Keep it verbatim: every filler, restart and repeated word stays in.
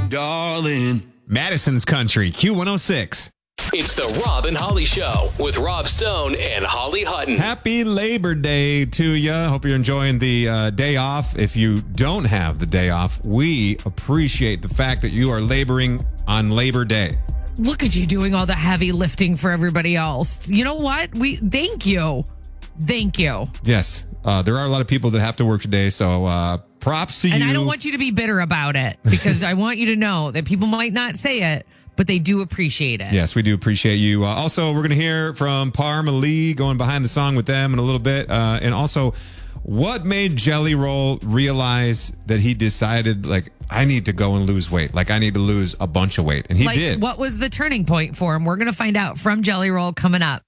darling. Madison's Country, Q one oh six. It's the Rob and Holly Show with Rob Stone and Holly Hutton. Happy Labor Day to you. Hope you're enjoying the uh, day off. If you don't have the day off, we appreciate the fact that you are laboring on Labor Day. Look at you doing all the heavy lifting for everybody else. You know what? We thank you. Thank you. Yes. Uh, there are a lot of people that have to work today, so uh, props to and you. And I don't want you to be bitter about it because I want you to know that people might not say it, but they do appreciate it. Yes, we do appreciate you. Uh, also, we're going to hear from Parma Lee going behind the song with them in a little bit. Uh, and also, what made Jelly Roll realize that he decided, like, I need to go and lose weight. Like, I need to lose a bunch of weight. And he like, did. What was the turning point for him? We're going to find out from Jelly Roll coming up.